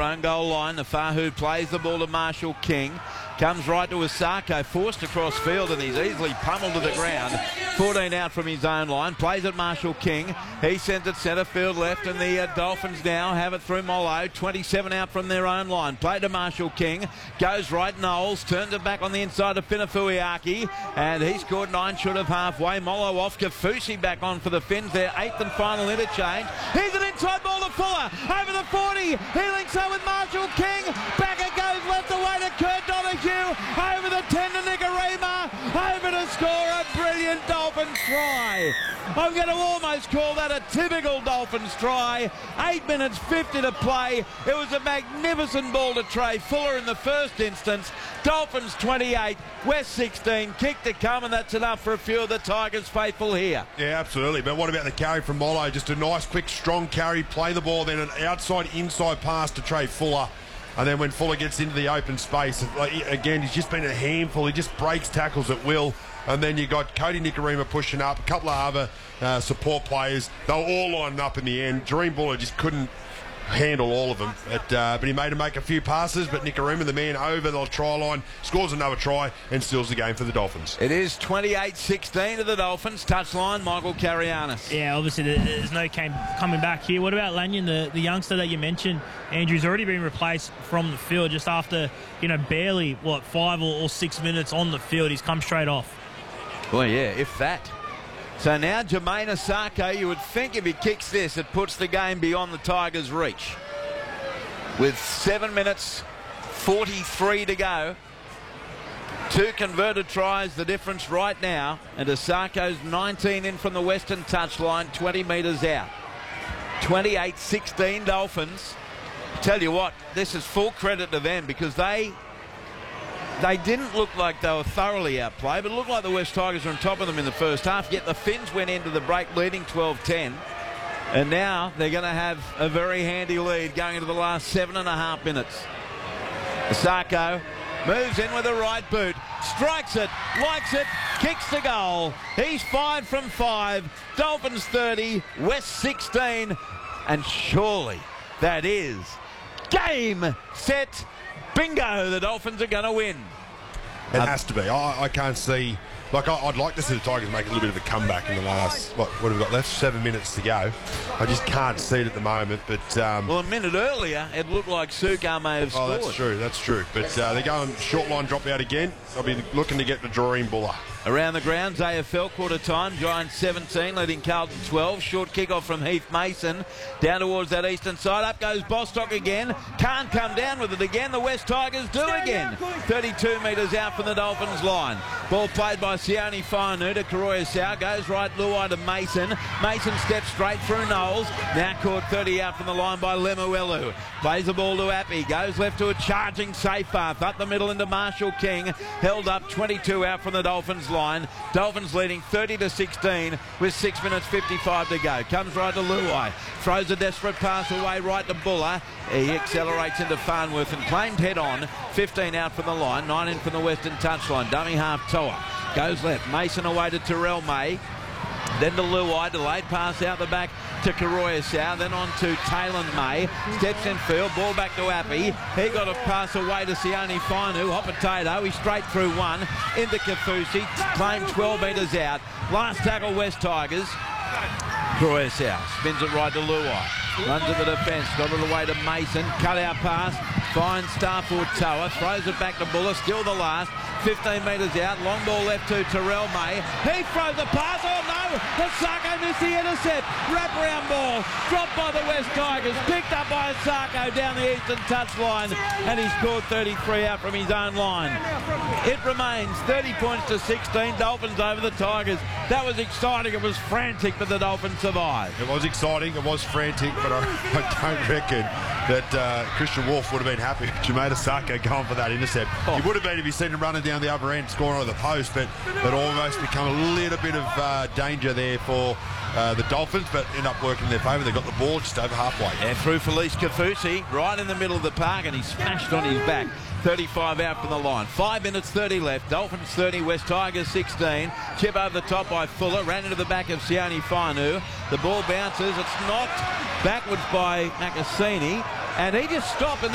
own goal line. The Fahu plays the ball to Marshall King. Comes right to Asako, forced across field, and he's easily pummeled to the ground. 14 out from his own line. Plays at Marshall King. He sends it centre field left, and the Dolphins now have it through Mollo. 27 out from their own line. Play to Marshall King. Goes right, Knowles. Turns it back on the inside of Finafuiaki. And he scored 9 short of halfway. Mollo off. Kafusi back on for the Finns. Their 8th and final interchange. Here's an inside ball to Fuller. Over the 40. He links up with Marshall King. Back it goes left away to Kurt Donahue. Over the 10 to Nicarima. Over to score a brilliant Dolphins try. I'm going to almost call that a typical Dolphins try. 8 minutes 50 to play. It was a magnificent ball to Trey Fuller in the first instance. Dolphins 28, West 16. Kick to come, and that's enough for a few of the Tigers faithful here. Yeah, absolutely. But what about the carry from Mollo? Just a nice, quick, strong carry. Play the ball, then an outside-inside pass to Trey Fuller. And then when Fuller gets into the open space, again, he's just been a handful. He just breaks tackles at will. And then you got Cody Nicarima pushing up, a couple of other support players. They were all lined up in the end. Dream Buller just couldn't handle all of them. But he made him make a few passes, but Nicarima, the man over the try line, scores another try and steals the game for the Dolphins. It is 28-16 to the Dolphins. Touchline, Michael Carianis. Yeah, obviously there's no coming back here. What about Lanyon, the youngster that you mentioned? Andrew's already been replaced from the field just after, barely, 5 or 6 minutes on the field. He's come straight off. Well, yeah, if that. So now Jermaine Asako, you would think if he kicks this, it puts the game beyond the Tigers' reach. With 7 minutes 43 to go. 2 converted tries, the difference right now. And Asako's 19 in from the western touchline, 20 metres out. 28-16 Dolphins. Tell you what, this is full credit to them because they didn't look like they were thoroughly outplayed, but it looked like the West Tigers were on top of them in the first half, yet the Finns went into the break leading 12-10. And now they're going to have a very handy lead going into the last 7.5 minutes. Asako moves in with a right boot, strikes it, likes it, kicks the goal. He's 5 from 5. Dolphins 30, West 16. And surely that is game, set, bingo, the Dolphins are going to win. It has to be. I can't see... I'd like to see the Tigers make a little bit of a comeback in the last, what have we got left? 7 minutes to go. I just can't see it at the moment, but... well, a minute earlier, it looked like Sukar may have scored. Oh, that's true. But they're going short line drop out again. They'll be looking to get the Dream Buller. Around the grounds, AFL quarter time. Giants 17, leading Carlton 12. Short kick-off from Heath Mason. Down towards that eastern side. Up goes Bostock again. Can't come down with it again. The West Tigers do again. 32 metres out from the Dolphins line. Ball played by Sione Fainu to Karoya Sau. Goes right, Luai to Mason. Mason steps straight through Knowles. Now caught 30 out from the line by Lemuelu. Plays the ball to Appy. Goes left to a charging Seyfarth. Up the middle into Marshall King. Held up 22 out from the Dolphins line. Dolphins leading 30-16 with 6 minutes 55 to go. Comes right to Luai. Throws a desperate pass away right to Buller. He accelerates into Farnworth and claimed head on. 15 out from the line. 9 in from the western touchline. Dummy half Toa. Goes left. Mason away to Terrell May. Then to Luai, delayed pass out the back to Karoya Sau, then on to Taylor May, steps in field, ball back to Appy. He got a pass away to Sione Fainu, hot potato, he's straight through one, into Kafusi, claimed 12 metres out. Last tackle, West Tigers. Karoya Sau spins it right to Luai, runs to the defence, got it away to Mason, cut out pass, finds Starford Toa, throws it back to Buller, still the last, 15 metres out, long ball left to Terrell May, he throws the pass, oh no, Asako missed the intercept, wraparound ball, dropped by the West Tigers, picked up by Asako down the eastern touchline, and he scored 33 out from his own line. It remains 30 points to 16, Dolphins over the Tigers. That was exciting, it was frantic, but the Dolphins survived. It was exciting, it was frantic, but I don't reckon that Christian Wolf would have been happy with Jermaine Asako going for that intercept. He would have been if he'd seen him running down the other end, scoring on the post, but it almost become a little bit of danger there for the Dolphins, but end up working in their favour. They got the ball just over halfway. Yeah, through Felice Kafusi, right in the middle of the park, and he smashed on his back. 35 out from the line. 5 minutes 30 left. Dolphins 30, West Tigers 16. Chip over the top by Fuller. Ran into the back of Sione Fainu. The ball bounces. It's knocked backwards by Nakasini. And he just stopped. And